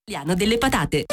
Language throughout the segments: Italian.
Italiano delle patate.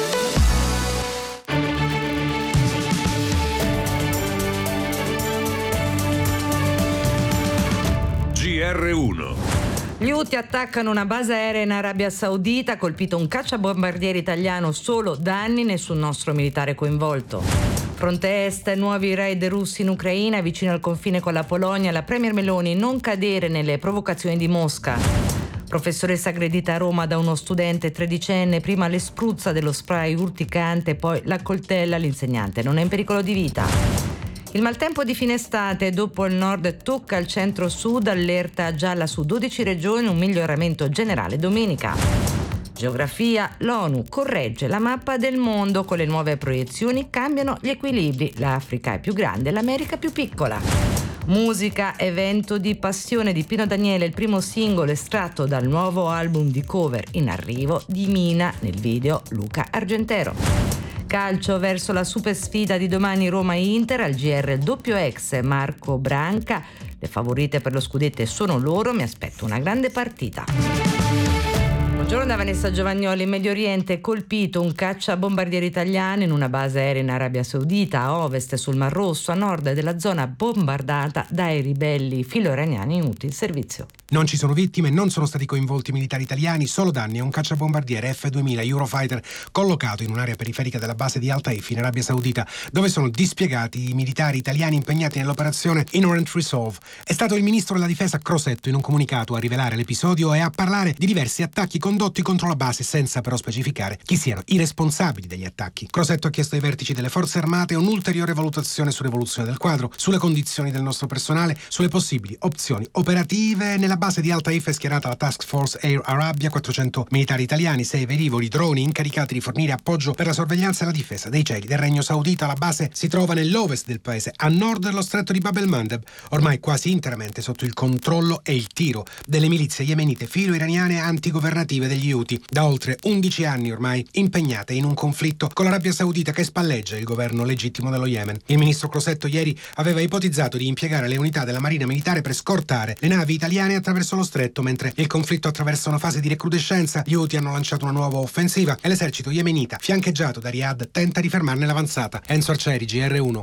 GR1. Gli Houthi attaccano una base aerea in Arabia Saudita, ha colpito un cacciabombardiere italiano, solo danni, nessun nostro militare coinvolto. Fronte est, nuovi raid russi in Ucraina, vicino al confine con la Polonia, la premier Meloni: non cadere nelle provocazioni di Mosca. Professoressa aggredita a Roma da uno studente tredicenne, prima le spruzza dello spray urticante, poi la coltella, l'insegnante non è in pericolo di vita. Il maltempo di fine estate, dopo il nord tocca il centro-sud, allerta gialla su 12 regioni, un miglioramento generale domenica. Geografia, l'ONU corregge la mappa del mondo, con le nuove proiezioni cambiano gli equilibri, l'Africa è più grande, l'America più piccola. Musica, evento di passione di Pino Daniele, il primo singolo estratto dal nuovo album di cover in arrivo di Mina, nel video Luca Argentero. Calcio, verso la super sfida di domani Roma-Inter, al GR doppio ex Marco Branca. Le favorite per lo scudetto sono loro, mi aspetto una grande partita. Buongiorno da Vanessa Giovagnoli. In Medio Oriente colpito un cacciabombardiere italiano in una base aerea in Arabia Saudita, a ovest sul Mar Rosso, a nord della zona bombardata dai ribelli filo-iraniani Houthi in servizio. Non ci sono vittime, non sono stati coinvolti militari italiani, solo danni a un cacciabombardiere F-2000 Eurofighter collocato in un'area periferica della base di Al Taif in Arabia Saudita, dove sono dispiegati i militari italiani impegnati nell'operazione Inherent Resolve. È stato il ministro della difesa Crosetto in un comunicato a rivelare l'episodio e a parlare di diversi attacchi condotti contro la base, senza però specificare chi siano i responsabili degli attacchi. Crosetto ha chiesto ai vertici delle forze armate un'ulteriore valutazione sull'evoluzione del quadro, sulle condizioni del nostro personale, sulle possibili opzioni operative. Nella base di Al Taif è schierata la Task Force Air Arabia, 400 militari italiani, 6 velivoli, droni incaricati di fornire appoggio per la sorveglianza e la difesa dei cieli del Regno Saudita. La base si trova nell'ovest del paese, a nord dello stretto di Bab el-Mandeb, ormai quasi interamente sotto il controllo e il tiro delle milizie yemenite filo-iraniane antigovernative degli Houthi, da oltre 11 anni ormai impegnate in un conflitto con l'Arabia Saudita che spalleggia il governo legittimo dello Yemen. Il ministro Crosetto ieri aveva ipotizzato di impiegare le unità della Marina Militare per scortare le navi italiane attraverso lo stretto. Mentre il conflitto attraversa una fase di recrudescenza, gli Houthi hanno lanciato una nuova offensiva e l'esercito yemenita, fiancheggiato da Riyadh, tenta di fermarne l'avanzata. Enzo Arcieri, GR1.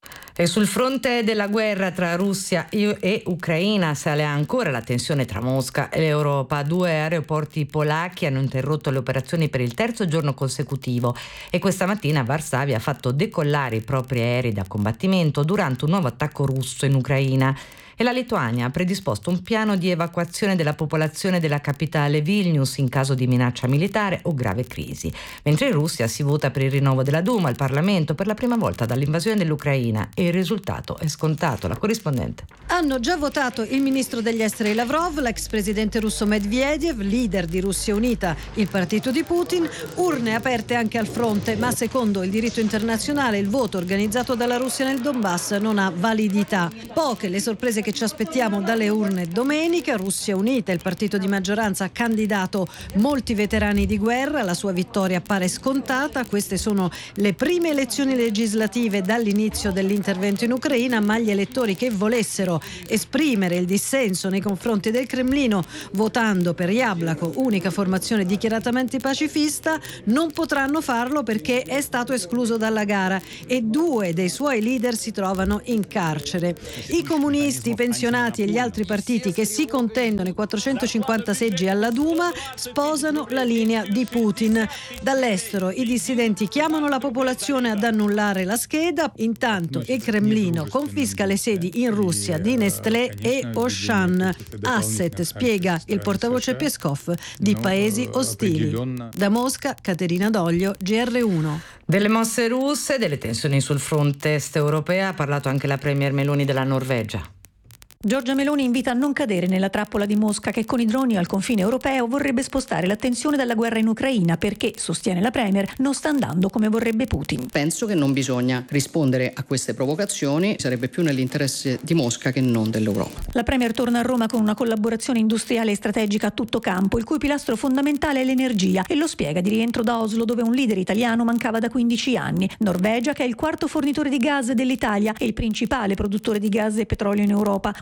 E sul fronte della guerra tra Russia e Ucraina sale ancora la tensione tra Mosca e l'Europa. 2 aeroporti polacchi hanno interrotto le operazioni per il terzo giorno consecutivo e questa mattina Varsavia ha fatto decollare i propri aerei da combattimento durante un nuovo attacco russo in Ucraina. E la Lituania ha predisposto un piano di evacuazione della popolazione della capitale Vilnius in caso di minaccia militare o grave crisi. Mentre in Russia si vota per il rinnovo della Duma, il Parlamento, per la prima volta dall'invasione dell'Ucraina, e il risultato è scontato. La corrispondente. Hanno già votato il ministro degli esteri Lavrov, l'ex presidente russo Medvedev, leader di Russia Unita, il partito di Putin, urne aperte anche al fronte, ma secondo il diritto internazionale il voto organizzato dalla Russia nel Donbass non ha validità. Poche le sorprese che ci aspettiamo dalle urne domenica. Russia Unita, il partito di maggioranza, ha candidato molti veterani di guerra, la sua vittoria appare scontata. Queste sono le prime elezioni legislative dall'inizio dell'intervento in Ucraina, ma gli elettori che volessero esprimere il dissenso nei confronti del Cremlino votando per Jablako, unica formazione dichiaratamente pacifista, non potranno farlo perché è stato escluso dalla gara e 2 dei suoi leader si trovano in carcere. I comunisti, i pensionati e gli altri partiti che si contendono i 450 seggi alla Duma sposano la linea di Putin. Dall'estero i dissidenti chiamano la popolazione ad annullare la scheda. Intanto il Cremlino confisca le sedi in Russia di Nestlé e Auchan. Asset, spiega il portavoce Peskov, di paesi ostili. Da Mosca, Caterina Doglio, GR1. Delle mosse russe, delle tensioni sul fronte est europeo ha parlato anche la premier Meloni della Norvegia. Giorgia Meloni invita a non cadere nella trappola di Mosca che con i droni al confine europeo vorrebbe spostare l'attenzione dalla guerra in Ucraina perché, sostiene la Premier, non sta andando come vorrebbe Putin. Penso che non bisogna rispondere a queste provocazioni, sarebbe più nell'interesse di Mosca che non dell'Europa. La Premier torna a Roma con una collaborazione industriale e strategica a tutto campo, il cui pilastro fondamentale è l'energia, e lo spiega di rientro da Oslo, dove un leader italiano mancava da 15 anni. Norvegia, che è il quarto fornitore di gas dell'Italia e il principale produttore di gas e petrolio in Europa.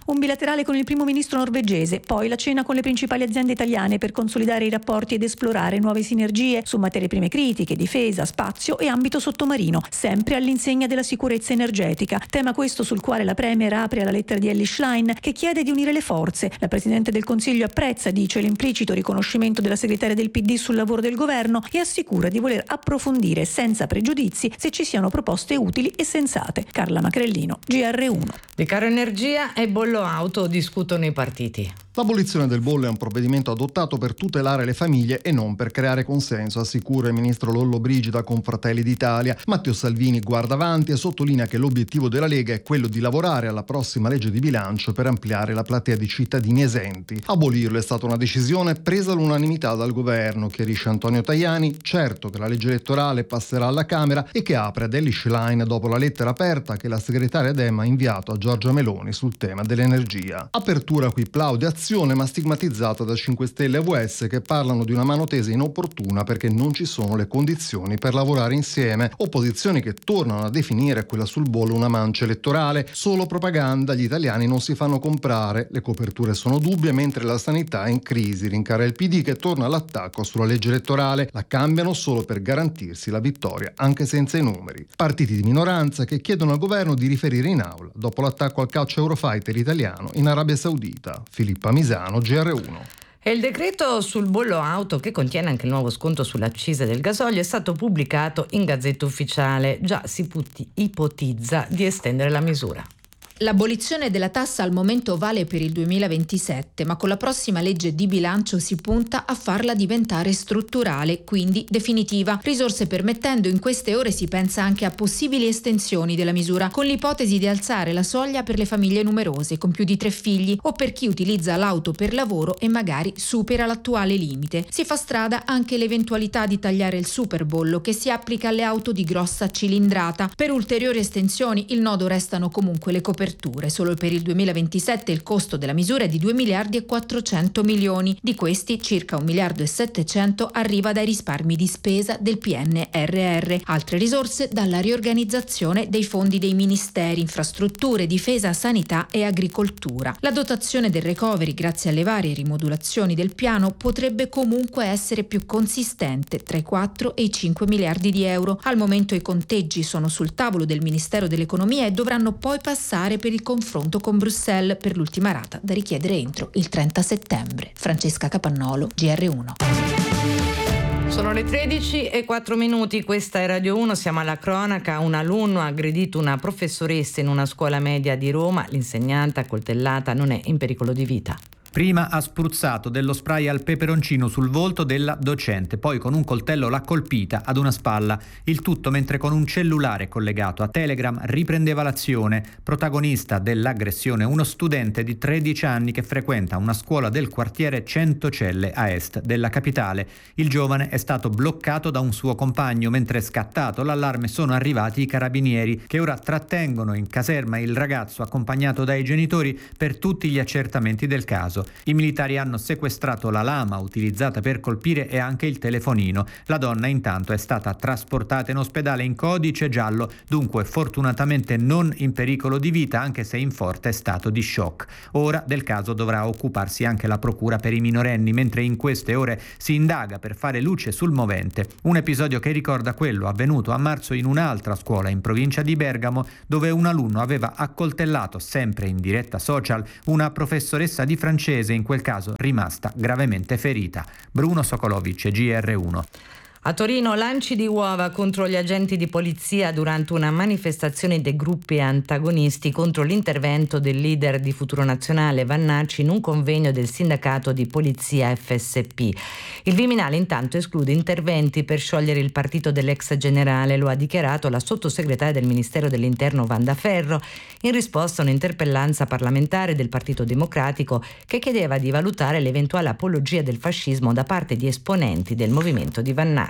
un bilaterale con il primo ministro norvegese, poi la cena con le principali aziende italiane per consolidare i rapporti ed esplorare nuove sinergie su materie prime critiche, difesa, spazio e ambito sottomarino, sempre all'insegna della sicurezza energetica. Tema questo sul quale la Premier apre alla lettera di Elly Schlein, che chiede di unire le forze. La Presidente del Consiglio apprezza, dice, l'implicito riconoscimento della segretaria del PD sul lavoro del governo e assicura di voler approfondire senza pregiudizi se ci siano proposte utili e sensate. Carla Macrellino, GR1. Di caro energia e bollo auto discutono i partiti. L'abolizione del bollo è un provvedimento adottato per tutelare le famiglie e non per creare consenso, assicura il ministro Lollobrigida con Fratelli d'Italia. Matteo Salvini guarda avanti e sottolinea che l'obiettivo della Lega è quello di lavorare alla prossima legge di bilancio per ampliare la platea di cittadini esenti. Abolirlo è stata una decisione presa all'unanimità dal governo, chiarisce Antonio Tajani. Certo che la legge elettorale passerà alla Camera e che apre ad Elly Schlein dopo la lettera aperta che la segretaria Dem ha inviato a Giorgia Meloni sul tema dell'energia. Apertura qui plaude azione, ma stigmatizzata da 5 Stelle e AVS, che parlano di una mano tesa inopportuna perché non ci sono le condizioni per lavorare insieme. Opposizioni che tornano a definire quella sul bollo una mancia elettorale. Solo propaganda, gli italiani non si fanno comprare, le coperture sono dubbie mentre la sanità è in crisi, rincara il PD che torna all'attacco sulla legge elettorale. La cambiano solo per garantirsi la vittoria, anche senza i numeri. Partiti di minoranza che chiedono al governo di riferire in aula dopo l'attacco al calcio Eurofighter italiano in Arabia Saudita. Filippa Misano, GR1. E il decreto sul bollo auto, che contiene anche il nuovo sconto sull'accisa del gasolio, è stato pubblicato in Gazzetta Ufficiale. Già si ipotizza di estendere la misura. L'abolizione della tassa al momento vale per il 2027, ma con la prossima legge di bilancio si punta a farla diventare strutturale, quindi definitiva. Risorse permettendo, in queste ore si pensa anche a possibili estensioni della misura, con l'ipotesi di alzare la soglia per le famiglie numerose con più di 3 figli o per chi utilizza l'auto per lavoro e magari supera l'attuale limite. Si fa strada anche l'eventualità di tagliare il superbollo che si applica alle auto di grossa cilindrata. Per ulteriori estensioni il nodo restano comunque le coperture. Solo per il 2027 il costo della misura è di 2 miliardi e 400 milioni. Di questi circa 1 miliardo e 700 arriva dai risparmi di spesa del PNRR. Altre risorse dalla riorganizzazione dei fondi dei ministeri, infrastrutture, difesa, sanità e agricoltura. La dotazione del recovery, grazie alle varie rimodulazioni del piano, potrebbe comunque essere più consistente, tra i 4 e i 5 miliardi di euro. Al momento i conteggi sono sul tavolo del Ministero dell'Economia e dovranno poi passare per il confronto con Bruxelles per l'ultima rata da richiedere entro il 30 settembre. Francesca Capannolo, GR1. Sono le 13:04, questa è Radio 1, siamo alla cronaca. Un alunno ha aggredito una professoressa in una scuola media di Roma, l'insegnante accoltellata non è in pericolo di vita. Prima ha spruzzato dello spray al peperoncino sul volto della docente, poi con un coltello l'ha colpita ad una spalla. Il tutto mentre con un cellulare collegato a Telegram riprendeva l'azione. Protagonista dell'aggressione uno studente di 13 anni che frequenta una scuola del quartiere Centocelle a est della capitale. Il giovane è stato bloccato da un suo compagno. Mentre è scattato l'allarme sono arrivati i carabinieri che ora trattengono in caserma il ragazzo accompagnato dai genitori per tutti gli accertamenti del caso. I militari hanno sequestrato la lama utilizzata per colpire e anche il telefonino. La donna intanto è stata trasportata in ospedale in codice giallo, dunque fortunatamente non in pericolo di vita, anche se in forte stato di shock. Ora del caso dovrà occuparsi anche la procura per i minorenni, mentre in queste ore si indaga per fare luce sul movente. Un episodio che ricorda quello avvenuto a marzo in un'altra scuola in provincia di Bergamo, dove un alunno aveva accoltellato, sempre in diretta social, una professoressa di francese, in quel caso rimasta gravemente ferita. Bruno Sokolovic, GR1. A Torino lanci di uova contro gli agenti di polizia durante una manifestazione dei gruppi antagonisti contro l'intervento del leader di Futuro Nazionale Vannacci in un convegno del sindacato di polizia FSP. Il Viminale intanto esclude interventi per sciogliere il partito dell'ex generale, lo ha dichiarato la sottosegretaria del Ministero dell'Interno Wanda Ferro in risposta a un'interpellanza parlamentare del Partito Democratico che chiedeva di valutare l'eventuale apologia del fascismo da parte di esponenti del movimento di Vannacci.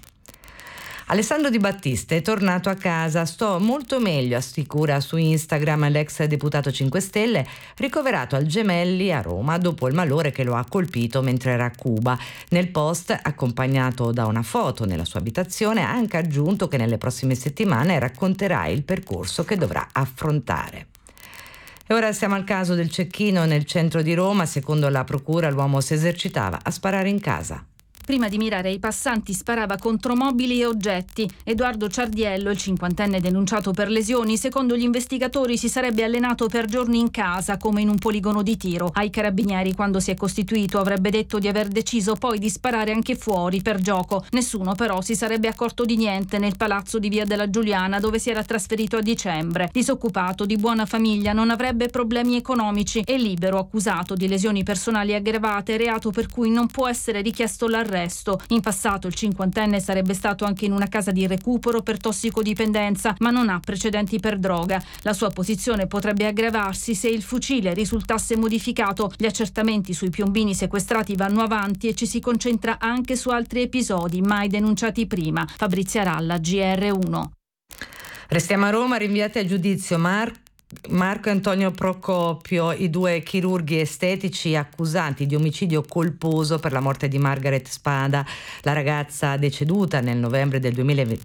Alessandro Di Battista è tornato a casa, sto molto meglio, assicura su Instagram l'ex deputato 5 Stelle ricoverato al Gemelli a Roma dopo il malore che lo ha colpito mentre era a Cuba. Nel post, accompagnato da una foto nella sua abitazione, ha anche aggiunto che nelle prossime settimane racconterà il percorso che dovrà affrontare. E ora siamo al caso del Cecchino nel centro di Roma. Secondo la procura l'uomo si esercitava a sparare in casa. Prima di mirare ai passanti sparava contro mobili e oggetti. Edoardo Ciardiello, il 50enne denunciato per lesioni, secondo gli investigatori si sarebbe allenato per giorni in casa, come in un poligono di tiro. Ai carabinieri, quando si è costituito, avrebbe detto di aver deciso poi di sparare anche fuori, per gioco. Nessuno però si sarebbe accorto di niente nel palazzo di Via della Giuliana, dove si era trasferito a dicembre. Disoccupato, di buona famiglia, non avrebbe problemi economici e libero, accusato di lesioni personali aggravate, reato per cui non può essere richiesto l'arresto. In passato il 50enne sarebbe stato anche in una casa di recupero per tossicodipendenza, ma non ha precedenti per droga. La sua posizione potrebbe aggravarsi se il fucile risultasse modificato. Gli accertamenti sui piombini sequestrati vanno avanti e ci si concentra anche su altri episodi mai denunciati prima. Fabrizia Ralla, GR1. Restiamo a Roma, rinviati a giudizio Marco e Antonio Procopio, i due chirurghi estetici accusati di omicidio colposo per la morte di Margaret Spada, la ragazza deceduta nel novembre del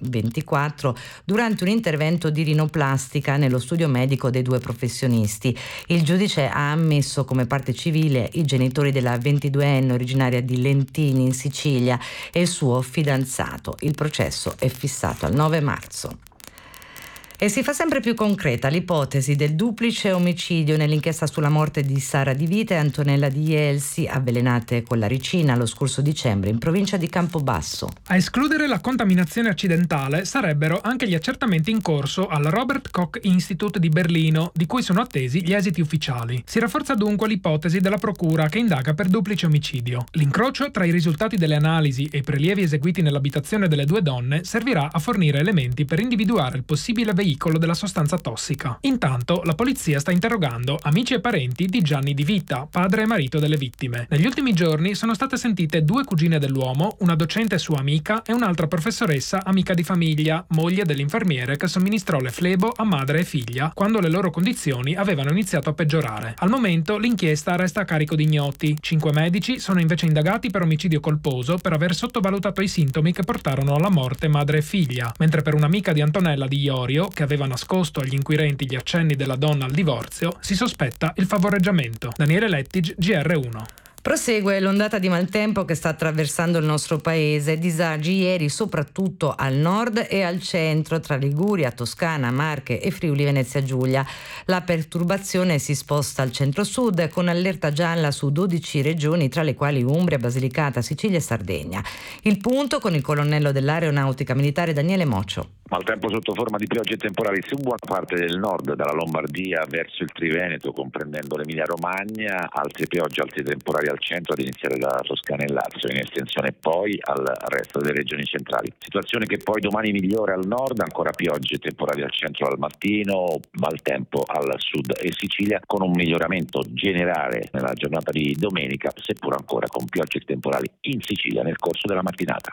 2024 durante un intervento di rinoplastica nello studio medico dei due professionisti. Il giudice ha ammesso come parte civile i genitori della 22enne originaria di Lentini in Sicilia e il suo fidanzato. Il processo è fissato al 9 marzo. E si fa sempre più concreta l'ipotesi del duplice omicidio nell'inchiesta sulla morte di Sara Di Vita e Antonella Di Jelsi, avvelenate con la ricina lo scorso dicembre in provincia di Campobasso. A escludere la contaminazione accidentale sarebbero anche gli accertamenti in corso al Robert Koch Institute di Berlino, di cui sono attesi gli esiti ufficiali. Si rafforza dunque l'ipotesi della procura che indaga per duplice omicidio. L'incrocio tra i risultati delle analisi e i prelievi eseguiti nell'abitazione delle due donne servirà a fornire elementi per individuare il possibile veicolo della sostanza tossica. Intanto la polizia sta interrogando amici e parenti di Gianni Di Vita, padre e marito delle vittime. Negli ultimi giorni sono state sentite due cugine dell'uomo, una docente sua amica e un'altra professoressa amica di famiglia, moglie dell'infermiere che somministrò le flebo a madre e figlia quando le loro condizioni avevano iniziato a peggiorare. Al momento l'inchiesta resta a carico di ignoti. 5 medici sono invece indagati per omicidio colposo per aver sottovalutato i sintomi che portarono alla morte madre e figlia, mentre per un'amica di Antonella Di Iorio, che aveva nascosto agli inquirenti gli accenni della donna al divorzio, si sospetta il favoreggiamento. Daniele Lettig, GR1. Prosegue l'ondata di maltempo che sta attraversando il nostro paese. Disagi ieri soprattutto al nord e al centro, tra Liguria, Toscana, Marche e Friuli Venezia Giulia. La perturbazione si sposta al centro-sud con allerta gialla su 12 regioni, tra le quali Umbria, Basilicata, Sicilia e Sardegna. Il punto con il colonnello dell'Aeronautica Militare Daniele Mocio. Maltempo sotto forma di piogge temporali su buona parte del nord, dalla Lombardia verso il Triveneto, comprendendo l'Emilia Romagna, altre piogge, altri temporali al centro, ad iniziare da Toscana e Lazio, in estensione poi al resto delle regioni centrali. Situazione che poi domani migliora al nord, ancora piogge temporali al centro al mattino, maltempo al sud e Sicilia, con un miglioramento generale nella giornata di domenica, seppur ancora con piogge temporali in Sicilia nel corso della mattinata.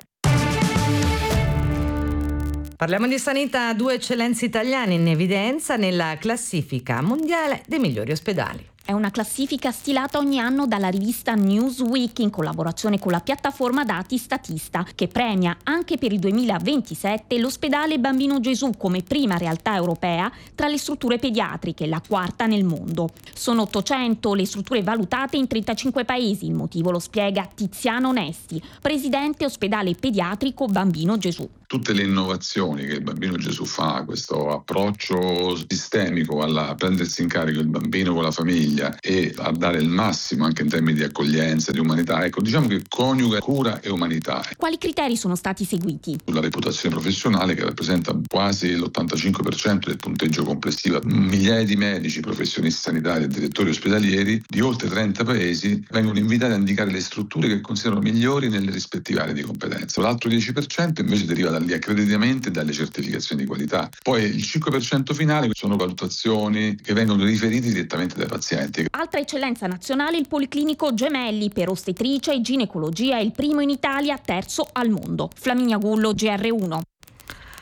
Parliamo di sanità, 2 eccellenze italiane in evidenza nella classifica mondiale dei migliori ospedali. È una classifica stilata ogni anno dalla rivista Newsweek in collaborazione con la piattaforma dati Statista, che premia anche per il 2027 l'ospedale Bambino Gesù come prima realtà europea tra le strutture pediatriche, la quarta nel mondo. Sono 800 le strutture valutate in 35 paesi, il motivo lo spiega Tiziano Onesti, presidente ospedale pediatrico Bambino Gesù. Tutte le innovazioni che il Bambino Gesù fa, questo approccio sistemico alla prendersi in carico il bambino con la famiglia e a dare il massimo anche in termini di accoglienza, di umanità, ecco, diciamo che coniuga cura e umanità. Quali criteri sono stati seguiti? La reputazione professionale, che rappresenta quasi l'85% del punteggio complessivo, migliaia di medici, professionisti sanitari e direttori ospedalieri di oltre 30 paesi vengono invitati a indicare le strutture che considerano migliori nelle rispettive aree di competenza. L'altro 10% invece deriva dagli accreditamenti e dalle certificazioni di qualità. Poi il 5% finale sono valutazioni che vengono riferite direttamente dai pazienti. Altra eccellenza nazionale, il Policlinico Gemelli per ostetricia e ginecologia, è il primo in Italia, terzo al mondo. Flaminia Gullo, GR1.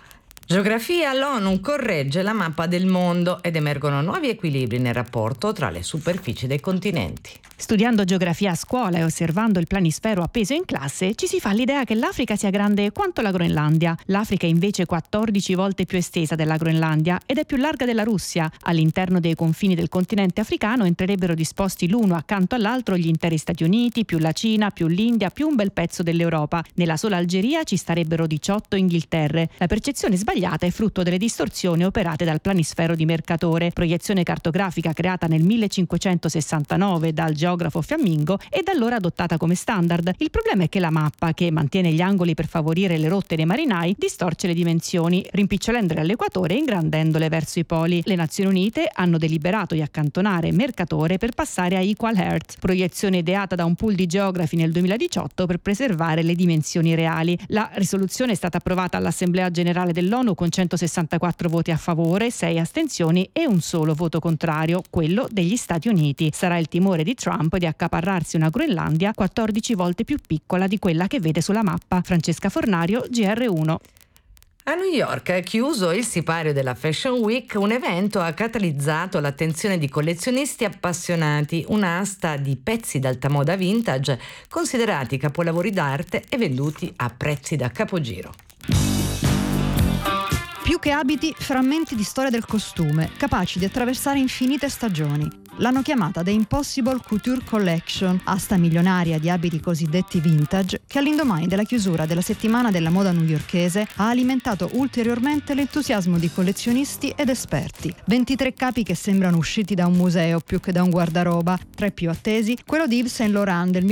Geografia, l'ONU corregge la mappa del mondo ed emergono nuovi equilibri nel rapporto tra le superfici dei continenti. Studiando geografia a scuola e osservando il planisfero appeso in classe, ci si fa l'idea che l'Africa sia grande quanto la Groenlandia. L'Africa è invece 14 volte più estesa della Groenlandia ed è più larga della Russia. All'interno dei confini del continente africano entrerebbero disposti l'uno accanto all'altro gli interi Stati Uniti, più la Cina, più l'India, più un bel pezzo dell'Europa. Nella sola Algeria ci starebbero 18 Inghilterre. La percezione sbagliata è frutto delle distorsioni operate dal planisfero di Mercator, proiezione cartografica creata nel 1569 dal geografo fiammingo e da allora adottata come standard. Il problema è che la mappa, che mantiene gli angoli per favorire le rotte dei marinai, distorce le dimensioni, rimpicciolendole all'equatore e ingrandendole verso i poli. Le Nazioni Unite hanno deliberato di accantonare Mercator per passare a Equal Earth, proiezione ideata da un pool di geografi nel 2018 per preservare le dimensioni reali. La risoluzione è stata approvata all'Assemblea Generale dell'ONU con 164 voti a favore, 6 astensioni e un solo voto contrario, quello degli Stati Uniti. Sarà il timore di Trump di accaparrarsi una Groenlandia 14 volte più piccola di quella che vede sulla mappa. Francesca Fornario, GR1. A New York è chiuso il sipario della Fashion Week, un evento ha catalizzato l'attenzione di collezionisti appassionati, un'asta di pezzi d'alta moda vintage considerati capolavori d'arte e venduti a prezzi da capogiro. Più che abiti, frammenti di storia del costume, capaci di attraversare infinite stagioni. L'hanno chiamata The Impossible Couture Collection, asta milionaria di abiti cosiddetti vintage, che all'indomani della chiusura della settimana della moda newyorkese ha alimentato ulteriormente l'entusiasmo di collezionisti ed esperti. 23 capi che sembrano usciti da un museo più che da un guardaroba. Tra i più attesi, quello di Yves Saint Laurent del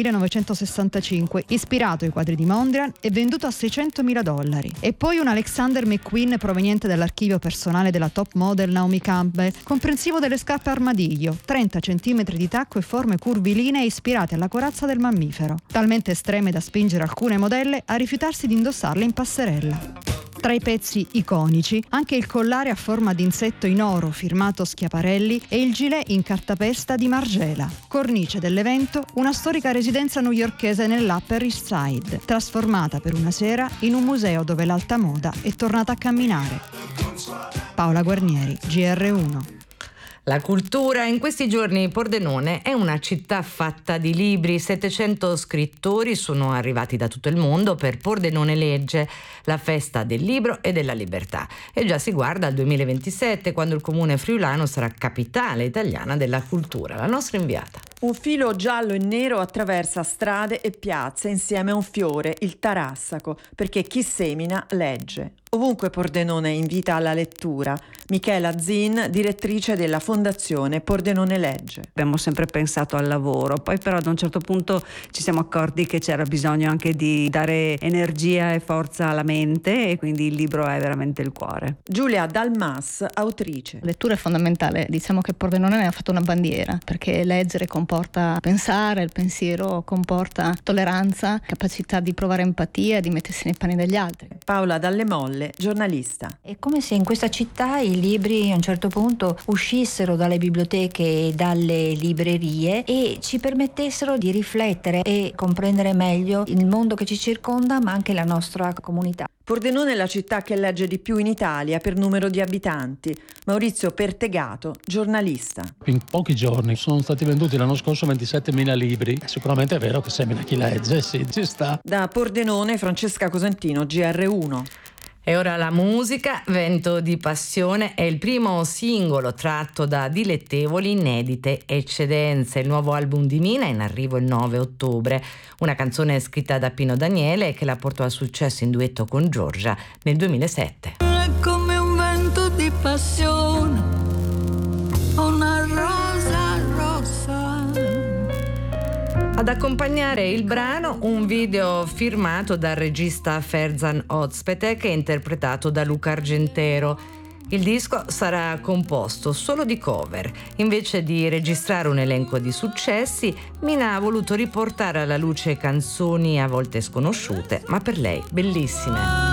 1965, ispirato ai quadri di Mondrian e venduto a $600.000. E poi un Alexander McQueen proveniente dall'archivio personale della top model Naomi Campbell, comprensivo delle scarpe armadiglio, 30 cm di tacco e forme curvilinee ispirate alla corazza del mammifero, talmente estreme da spingere alcune modelle a rifiutarsi di indossarle in passerella. Tra i pezzi iconici, anche il collare a forma di insetto in oro firmato Schiaparelli e il gilet in cartapesta di Margiela. Cornice dell'evento, una storica residenza newyorkese nell'Upper East Side, trasformata per una sera in un museo dove l'alta moda è tornata a camminare. Paola Guarnieri, GR1. La cultura. In questi giorni Pordenone è una città fatta di libri. 700 scrittori sono arrivati da tutto il mondo per Pordenone Legge, la festa del libro e della libertà. E già si guarda al 2027, quando il comune friulano sarà capitale italiana della cultura. La nostra inviata. Un filo giallo e nero attraversa strade e piazze insieme a un fiore, il tarassaco, perché chi semina legge. Ovunque Pordenone invita alla lettura. Michela Zin, direttrice della Fondazione Pordenone Legge. Abbiamo sempre pensato al lavoro, poi però ad un certo punto ci siamo accorti che c'era bisogno anche di dare energia e forza alla mente e quindi il libro è veramente il cuore. Giulia Dalmas, autrice. La lettura è fondamentale, diciamo che Pordenone ne ha fatto una bandiera, perché leggere comporta pensare, il pensiero comporta tolleranza, capacità di provare empatia e di mettersi nei panni degli altri. Paola Dalle Molle, giornalista. È come se in questa città i libri a un certo punto uscissero dalle biblioteche e dalle librerie e ci permettessero di riflettere e comprendere meglio il mondo che ci circonda, ma anche la nostra comunità. Pordenone è la città che legge di più in Italia per numero di abitanti. Maurizio Pertegato, giornalista. In pochi giorni sono stati venduti l'anno scorso 27.000 libri. Sicuramente è vero che semina chi legge, sì, ci sta. Da Pordenone, Francesca Cosentino, GR1. E ora la musica. Vento di passione è il primo singolo tratto da Dilettevoli inedite eccedenze, il nuovo album di Mina in arrivo il 9 ottobre. Una canzone scritta da Pino Daniele che la portò al successo in duetto con Giorgia nel 2007. È come un vento di passione, una rosa rossa. Ad accompagnare il brano un video firmato dal regista Ferzan Ozpete che è interpretato da Luca Argentero. Il disco sarà composto solo di cover. Invece di registrare un elenco di successi, Mina ha voluto riportare alla luce canzoni a volte sconosciute, ma per lei bellissime.